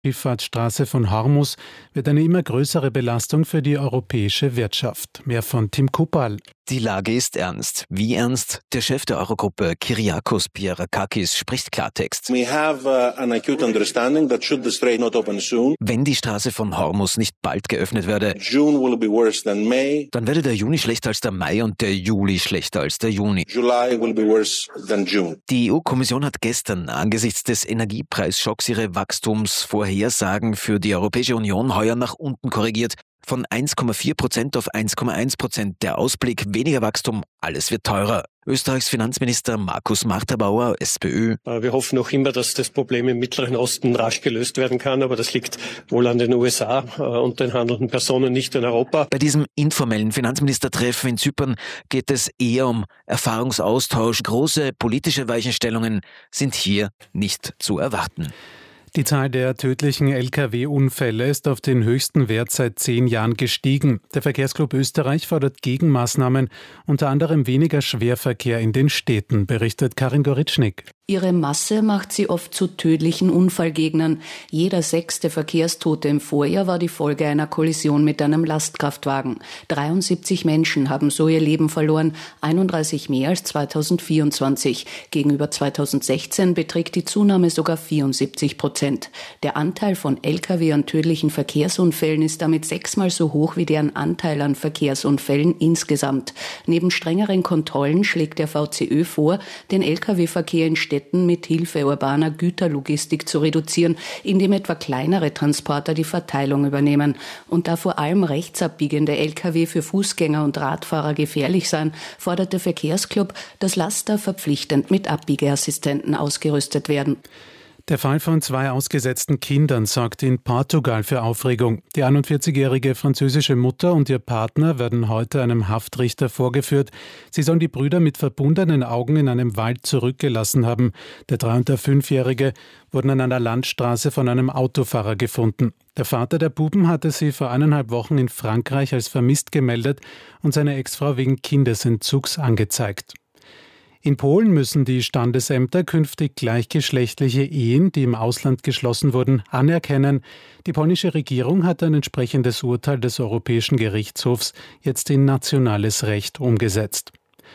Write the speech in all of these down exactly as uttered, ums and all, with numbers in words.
Schifffahrtsstraße von Hormuz wird eine immer größere Belastung für die europäische Wirtschaft. Mehr von Tim Kupal. Die Lage ist ernst. Wie ernst? Der Chef der Eurogruppe, Kyriakos Pierrakakis, spricht Klartext. We have uh, an acute understanding that should the strait not open soon, Wenn die Straße von Hormuz nicht bald geöffnet werde, June will be worse than May. dann werde der Juni schlechter als der Mai und der Juli schlechter als der Juni. July will be worse than June. Die E U-Kommission hat gestern angesichts des Energiepreisschocks ihre Wachstumsvorhersagen für die Europäische Union heuer nach unten korrigiert. Von eins Komma vier Prozent auf eins Komma eins Prozent. Der Ausblick, weniger Wachstum, alles wird teurer. Österreichs Finanzminister Markus Marterbauer, SPÖ. Wir hoffen noch immer, dass das Problem im Mittleren Osten rasch gelöst werden kann, aber das liegt wohl an den U S A und den handelnden Personen, nicht in Europa. Bei diesem informellen Finanzministertreffen in Zypern geht es eher um Erfahrungsaustausch. Große politische Weichenstellungen sind hier nicht zu erwarten. Die Zahl der tödlichen L K W-Unfälle ist auf den höchsten Wert seit zehn Jahren gestiegen. Der Verkehrsclub Österreich fordert Gegenmaßnahmen, unter anderem weniger Schwerverkehr in den Städten, berichtet Karin Goritschnik. Ihre Masse macht sie oft zu tödlichen Unfallgegnern. Jeder sechste Verkehrstote im Vorjahr war die Folge einer Kollision mit einem Lastkraftwagen. dreiundsiebzig Menschen haben so ihr Leben verloren, einunddreißig mehr als zweitausendvierundzwanzig. Gegenüber zweitausendsechzehn beträgt die Zunahme sogar vierundsiebzig Prozent. Der Anteil von L K W an tödlichen Verkehrsunfällen ist damit sechsmal so hoch wie deren Anteil an Verkehrsunfällen insgesamt. Neben strengeren Kontrollen schlägt der V C Ö vor, den L K W-Verkehr in Städten mit Hilfe urbaner Güterlogistik zu reduzieren, indem etwa kleinere Transporter die Verteilung übernehmen. Und da vor allem rechtsabbiegende L K W für Fußgänger und Radfahrer gefährlich seien, fordert der Verkehrsclub, dass Laster verpflichtend mit Abbiegeassistenten ausgerüstet werden. Der Fall von zwei ausgesetzten Kindern sorgt in Portugal für Aufregung. Die einundvierzigjährige französische Mutter und ihr Partner werden heute einem Haftrichter vorgeführt. Sie sollen die Brüder mit verbundenen Augen in einem Wald zurückgelassen haben. Der drei- und der fünfjährige wurden an einer Landstraße von einem Autofahrer gefunden. Der Vater der Buben hatte sie vor eineinhalb Wochen in Frankreich als vermisst gemeldet und seine Ex-Frau wegen Kindesentzugs angezeigt. In Polen müssen die Standesämter künftig gleichgeschlechtliche Ehen, die im Ausland geschlossen wurden, anerkennen. Die polnische Regierung hat ein entsprechendes Urteil des Europäischen Gerichtshofs jetzt in nationales Recht umgesetzt.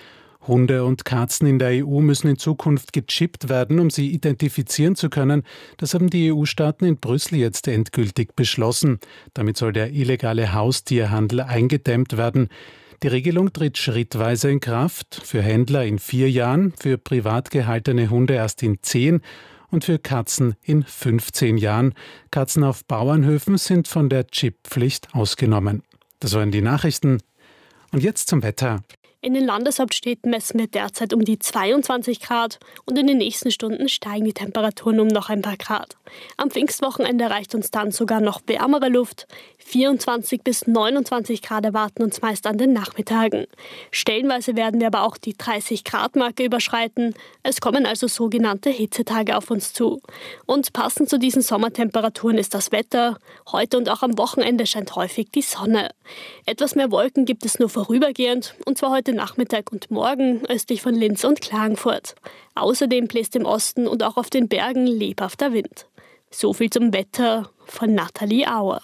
Hunde und Katzen in der E U müssen in Zukunft gechippt werden, um sie identifizieren zu können. Das haben die E U-Staaten in Brüssel jetzt endgültig beschlossen. Damit soll der illegale Haustierhandel eingedämmt werden. Die Regelung tritt schrittweise in Kraft, für Händler in vier Jahren, für privat gehaltene Hunde erst in zehn und für Katzen in fünfzehn Jahren. Katzen auf Bauernhöfen sind von der Chipppflicht ausgenommen. Das waren die Nachrichten. Und jetzt zum Wetter. In den Landeshauptstädten messen wir derzeit um die zweiundzwanzig Grad und in den nächsten Stunden steigen die Temperaturen um noch ein paar Grad. Am Pfingstwochenende erreicht uns dann sogar noch wärmere Luft. vierundzwanzig bis neunundzwanzig Grad erwarten uns meist an den Nachmittagen. Stellenweise werden wir aber auch die dreißig Grad Marke überschreiten. Es kommen also sogenannte Hitzetage auf uns zu. Und passend zu diesen Sommertemperaturen ist das Wetter. Heute und auch am Wochenende scheint häufig die Sonne. Etwas mehr Wolken gibt es nur vorübergehend, und zwar heute Nachmittag und morgen östlich von Linz und Klagenfurt. Außerdem bläst im Osten und auch auf den Bergen lebhafter Wind. So viel zum Wetter von Nathalie Auer.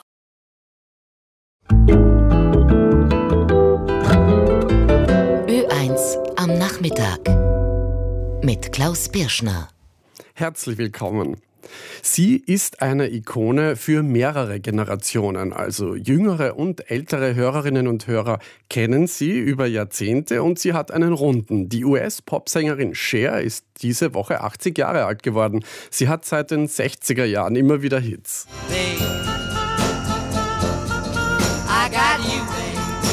Ö eins am Nachmittag mit Klaus Birschner. Herzlich willkommen. Sie ist eine Ikone für mehrere Generationen, also jüngere und ältere Hörerinnen und Hörer kennen sie über Jahrzehnte und sie hat einen Runden. Die U S-Popsängerin Cher ist diese Woche achtzig Jahre alt geworden. Sie hat seit den sechziger Jahren immer wieder Hits. Babe, I got you, babe.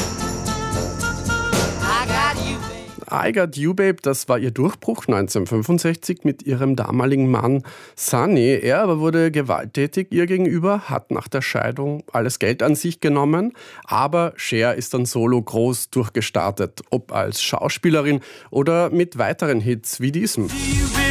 I got you, babe. I Got You, Babe, das war ihr Durchbruch neunzehnhundertfünfundsechzig mit ihrem damaligen Mann Sonny. Er aber wurde gewalttätig ihr gegenüber, hat nach der Scheidung alles Geld an sich genommen. Aber Cher ist dann solo groß durchgestartet, ob als Schauspielerin oder mit weiteren Hits wie diesem. You, babe.